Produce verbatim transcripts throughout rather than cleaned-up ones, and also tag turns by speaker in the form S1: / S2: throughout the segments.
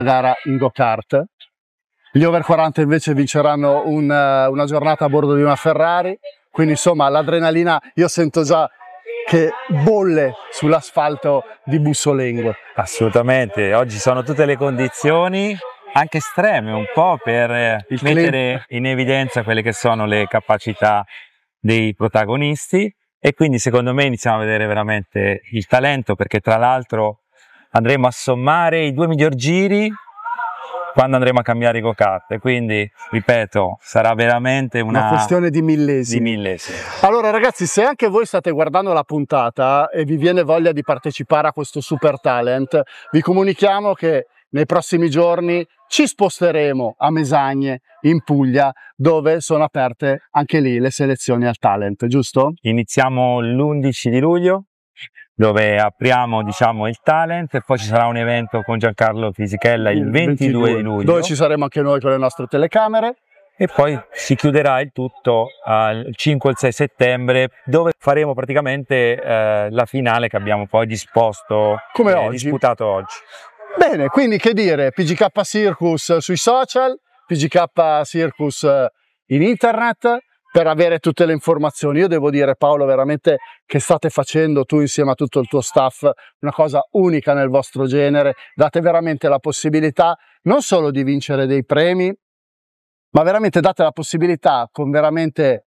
S1: gara in go-kart. Gli over quaranta invece vinceranno un, una giornata a bordo di una Ferrari, quindi insomma l'adrenalina io sento già che bolle sull'asfalto di Bussolengo.
S2: Assolutamente, oggi sono tutte le condizioni, anche estreme un po', per Il mettere clip. in evidenza quelle che sono le capacità dei protagonisti, e quindi secondo me iniziamo a vedere veramente il talento, perché tra l'altro andremo a sommare i due miglior giri quando andremo a cambiare i go-kart, quindi ripeto, sarà veramente una,
S1: una questione di millesimi.
S2: di millesimi.
S1: Allora ragazzi, se anche voi state guardando la puntata e vi viene voglia di partecipare a questo super talent, vi comunichiamo che nei prossimi giorni ci sposteremo a Mesagne in Puglia, dove sono aperte anche lì le selezioni al talent, giusto?
S2: Iniziamo l'undici di luglio, dove apriamo, diciamo, il talent, e poi ci sarà un evento con Giancarlo Fisichella il ventidue di luglio,
S1: dove ci saremo anche noi con le nostre telecamere,
S2: e poi si chiuderà il tutto al cinque e il sei settembre, dove faremo praticamente eh, la finale che abbiamo poi disposto,
S1: come
S2: eh,
S1: oggi.
S2: disputato oggi.
S1: Bene, quindi che dire, P G K Circus sui social, P G K Circus in internet, per avere tutte le informazioni. Io devo dire, Paolo, veramente che state facendo tu insieme a tutto il tuo staff una cosa unica nel vostro genere, date veramente la possibilità non solo di vincere dei premi, ma veramente date la possibilità con veramente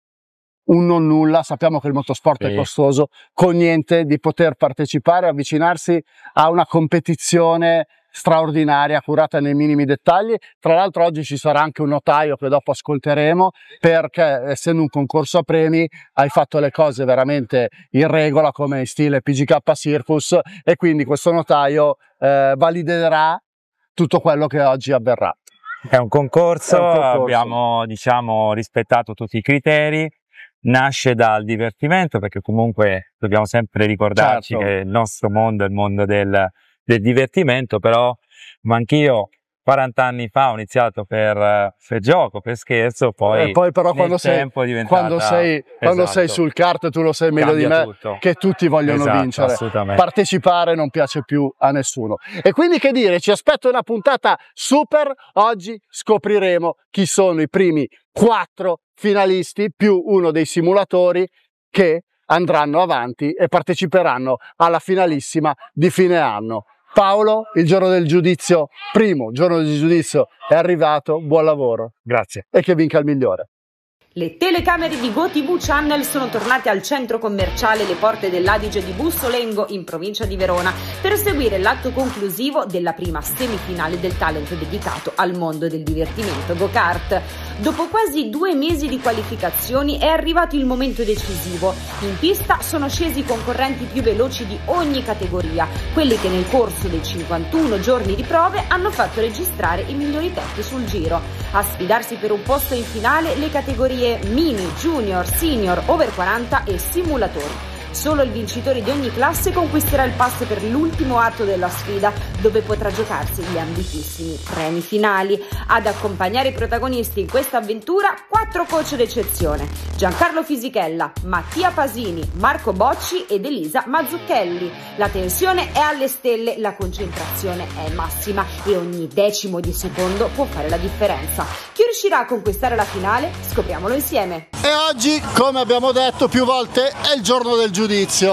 S1: un non nulla, sappiamo che il motorsport sì. è costoso, con niente, di poter partecipare, avvicinarsi a una competizione straordinaria, curata nei minimi dettagli. Tra l'altro oggi ci sarà anche un notaio che dopo ascolteremo, perché essendo un concorso a premi hai fatto le cose veramente in regola, come in stile P G K Circus, e quindi questo notaio eh, validerà tutto quello che oggi avverrà.
S2: È un concorso,
S1: è un concorso.
S2: Abbiamo, diciamo, rispettato tutti i criteri. Nasce dal divertimento, perché comunque dobbiamo sempre ricordarci certo. che il nostro mondo è il mondo del, del divertimento, però ma anch'io quaranta anni fa ho iniziato per, per gioco, per scherzo, poi,
S1: e poi però quando sei, quando, sei, esatto. quando sei sul kart tu lo sai meglio Cambia di me tutto. Che tutti vogliono
S2: esatto,
S1: vincere, partecipare non piace più a nessuno, e quindi che dire, ci aspetta una puntata super. Oggi scopriremo chi sono i primi quattro finalisti più uno dei simulatori che andranno avanti e parteciperanno alla finalissima di fine anno. Paolo, il giorno del giudizio, primo giorno del giudizio è arrivato, buon lavoro.
S2: Grazie.
S1: E che vinca il migliore.
S3: Le telecamere di GoTV Channel sono tornate al centro commerciale Le Porte dell'Adige di Bussolengo, in provincia di Verona, per seguire l'atto conclusivo della prima semifinale del talent dedicato al mondo del divertimento go-kart. Dopo quasi due mesi di qualificazioni è arrivato il momento decisivo. In pista sono scesi i concorrenti più veloci di ogni categoria, quelli che nel corso dei cinquantuno giorni di prove hanno fatto registrare i migliori tempi sul giro. A sfidarsi per un posto in finale le categorie mini, junior, senior, over quaranta e simulatori. Solo il vincitore di ogni classe conquisterà il pass per l'ultimo atto della sfida, dove potrà giocarsi gli ambitissimi premi finali. Ad accompagnare i protagonisti in questa avventura quattro coach d'eccezione: Giancarlo Fisichella, Mattia Pasini, Marco Bocci ed Elisa Mazzucchelli. La tensione è alle stelle, la concentrazione è massima e ogni decimo di secondo può fare la differenza. Chi riuscirà a conquistare la finale? Scopriamolo insieme.
S1: E oggi, come abbiamo detto più volte, è il giorno del giudizio.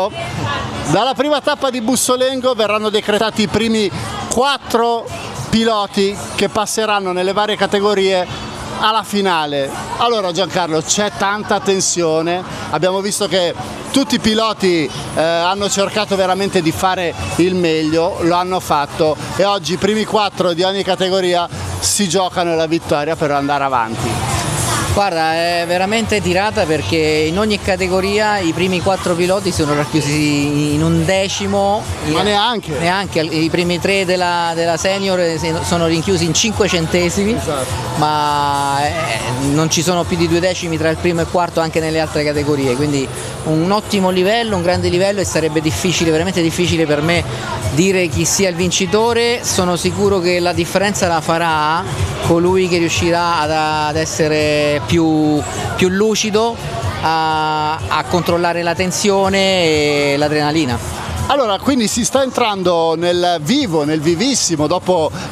S1: Dalla prima tappa di Bussolengo verranno decretati i primi quattro piloti che passeranno nelle varie categorie alla finale. Allora Giancarlo, c'è tanta tensione, abbiamo visto che tutti i piloti eh, hanno cercato veramente di fare il meglio, lo hanno fatto, e oggi i primi quattro di ogni categoria si giocano la vittoria per andare avanti.
S4: Guarda, è veramente tirata, perché in ogni categoria i primi quattro piloti sono racchiusi in un decimo.
S1: Ma neanche?
S4: Neanche, i primi tre della, della senior sono rinchiusi in cinque centesimi, esatto. Ma eh, non ci sono più di due decimi tra il primo e il quarto anche nelle altre categorie, quindi un ottimo livello, un grande livello, e sarebbe difficile, veramente difficile per me dire chi sia il vincitore. Sono sicuro che la differenza la farà colui che riuscirà ad, ad essere più, più lucido, a, a controllare la tensione e l'adrenalina.
S1: Allora, quindi si sta entrando nel vivo, nel vivissimo, dopo